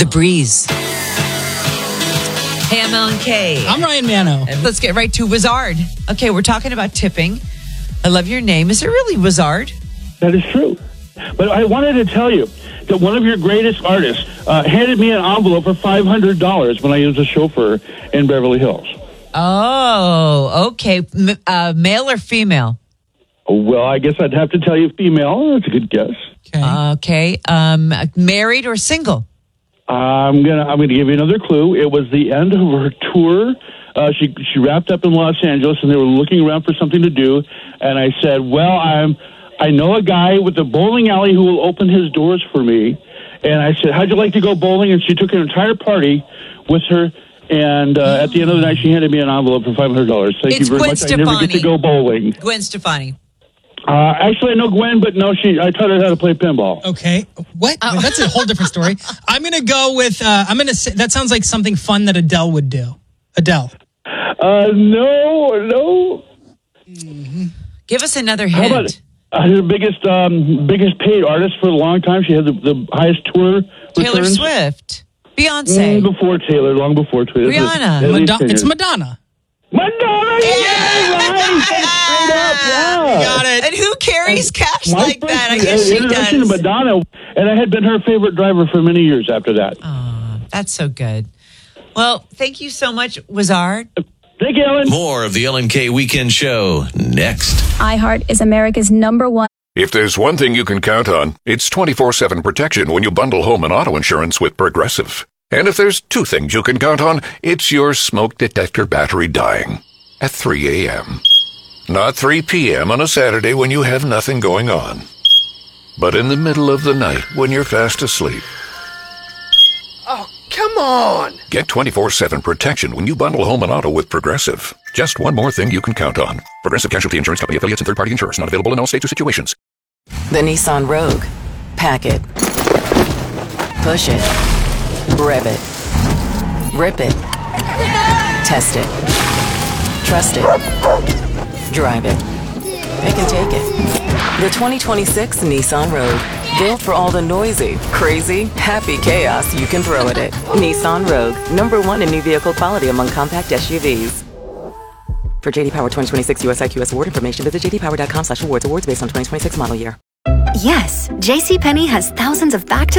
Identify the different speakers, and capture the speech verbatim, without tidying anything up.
Speaker 1: The Breeze. Hey, I'm Ellen K.
Speaker 2: I'm Ryan Manno.
Speaker 1: And let's get right to Wizard. Okay, we're talking about tipping. I love your name. Is it really Wizard?
Speaker 3: That is true. But I wanted to tell you that one of your greatest artists uh, handed me an envelope for five hundred dollars when I was a chauffeur in Beverly Hills.
Speaker 1: Oh, okay. M- uh, male or female?
Speaker 3: Well, I guess I'd have to tell you female. That's a good guess.
Speaker 1: Okay. Okay. Um, married or single?
Speaker 3: I'm gonna I'm gonna give you another clue. It was the end of her tour. Uh, she she wrapped up in Los Angeles, and they were looking around for something to do. And I said, "Well, I'm I know a guy with a bowling alley who will open his doors for me." And I said, "How'd you like to go bowling?" And she took an entire party with her. And uh, at the end of the night, she handed me an envelope for five hundred dollars. Thank
Speaker 1: It's
Speaker 3: you very
Speaker 1: Gwen
Speaker 3: much.
Speaker 1: Stefani.
Speaker 3: I never get to go bowling.
Speaker 1: Gwen Stefani.
Speaker 3: Uh, actually, I know Gwen, but no, she. I taught her how to play pinball.
Speaker 2: Okay. What?
Speaker 1: Oh.
Speaker 2: Wait, that's a whole different story. I'm going to go with, uh, I'm going to say, that sounds like something fun that Adele would do. Adele.
Speaker 3: Uh, no, no.
Speaker 1: Give us another
Speaker 3: How about
Speaker 1: hint.
Speaker 3: uh, her biggest, um, biggest paid artist for a long time? She had the, the highest tour
Speaker 1: Taylor
Speaker 3: returns.
Speaker 1: Swift. Beyonce.
Speaker 3: Mm, before Taylor, long before Taylor.
Speaker 1: Rihanna.
Speaker 3: At least
Speaker 2: Madonna,
Speaker 3: ten
Speaker 2: it's
Speaker 3: years.
Speaker 2: Madonna.
Speaker 3: Madonna. Yeah, right. Straight up. Yeah.
Speaker 2: Got it.
Speaker 1: And who carries cash
Speaker 3: My
Speaker 1: like
Speaker 3: first
Speaker 1: that? I guess she
Speaker 3: introduction
Speaker 1: does.
Speaker 3: to Madonna, and I had been her favorite driver for many years after that.
Speaker 1: Oh, that's so good. Well, thank you so much, Wizard.
Speaker 3: Thank you, Ellen.
Speaker 4: More of the Ellen K Weekend Show next.
Speaker 5: iHeart is America's number one.
Speaker 6: If there's one thing you can count on, it's twenty-four seven protection when you bundle home and auto insurance with Progressive. And if there's two things you can count on, it's your smoke detector battery dying at three a.m. Not three p.m. on a Saturday when you have nothing going on, but in the middle of the night when you're fast asleep.
Speaker 7: Oh, come on!
Speaker 6: Get twenty-four seven protection when you bundle home and auto with Progressive. Just one more thing you can count on. Progressive Casualty Insurance Company affiliates and third-party insurers. Not available in all states or situations.
Speaker 8: The Nissan Rogue. Pack it. Push it. Rev it. Rip it. Test it. Trust it. Drive it. Pick and take it. The twenty twenty-six Nissan Rogue. Built for all the noisy, crazy, happy chaos you can throw at it. Nissan Rogue. Number one in new vehicle quality among compact S U Vs. For J D Power twenty twenty-six U S I Q S award information, visit j d power dot com slash awards. Awards based on twenty twenty-six model year.
Speaker 5: Yes, JCPenney has thousands of back to